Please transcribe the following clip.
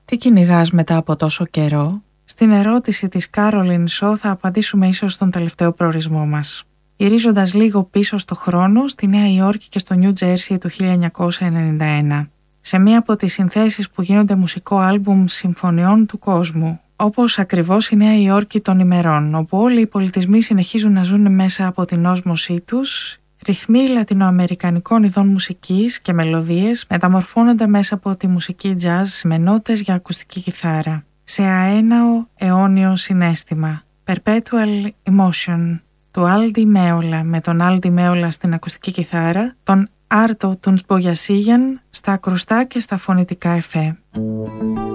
Τι κυνηγάς μετά από τόσο καιρό? Στην ερώτηση της Κάρολιν Σο θα απαντήσουμε ίσως στον τελευταίο προορισμό μας. Γυρίζοντας λίγο πίσω στο χρόνο, στη Νέα Υόρκη και στο Νιου Τζέρσι του 1991. Σε μία από τις συνθέσεις που γίνονται μουσικό άλμπουμ συμφωνιών του κόσμου. Όπως ακριβώς η Νέα Υόρκη των ημερών, όπου όλοι οι πολιτισμοί συνεχίζουν να ζουν μέσα από την όσμωσή τους, ρυθμοί λατινοαμερικανικών ειδών μουσικής και μελωδίες μεταμορφώνονται μέσα από τη μουσική jazz με νότες για ακουστική κιθάρα. Σε αέναο αιώνιο συναίσθημα. Perpetual Emotion του Aldi Meola, με τον Aldi Meola στην ακουστική κιθάρα, τον Άρτο Τουνσμπογιασίγιαν στα ακρουστά και στα φωνητικά εφέ.